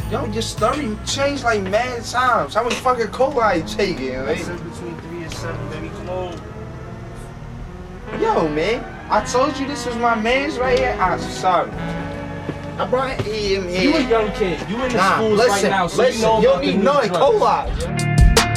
Yo, your story changed like mad times. How much fucking cola you taking, I right? said between 3 and 7, baby. Come on. Yo, man, I told you this was my man's right here. I'm sorry. I brought him here. You a young kid. You in the Nah, schools listen, right now, so listen, you know you about don't the need new none of drugs. cola.